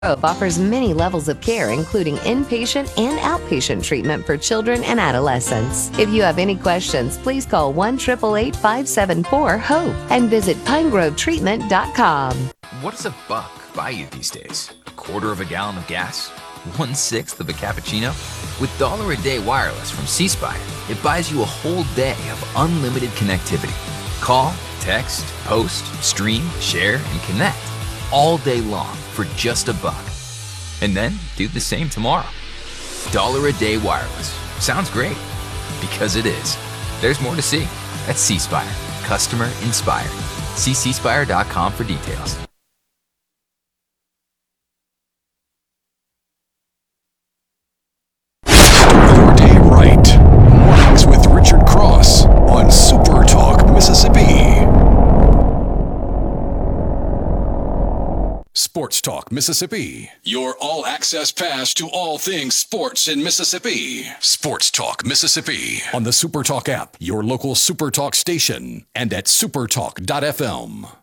Grove offers many levels of care, including inpatient and outpatient treatment for children and adolescents. If you have any questions, please call 1-888-574-HOPE and visit pinegrovetreatment.com. What does a buck buy you these days? A quarter of a gallon of gas? 1/6 of a cappuccino? With $1 a day wireless from C Spire, it buys you a whole day of unlimited connectivity. Call, text, post, stream, share, and connect all day long for just $1. And then do the same tomorrow. $1 a day wireless. Sounds great. Because it is. There's more to see. That's C Spire. Customer inspired. See cspire.com for details. Your day right. Mornings with Richard Cross on Super Talk Mississippi. Sports Talk Mississippi. Your all-access pass to all things sports in Mississippi. Sports Talk Mississippi. On the Super Talk app, your local Super Talk station, and at supertalk.fm.